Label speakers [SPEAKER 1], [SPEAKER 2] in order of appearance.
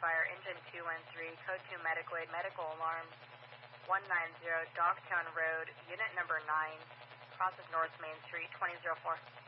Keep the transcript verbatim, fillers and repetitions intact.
[SPEAKER 1] fire, engine two one three, code two medical aid, medical alarm, one nine zero, Dogtown Road, unit number nine, crosses North Main Street, twenty oh four.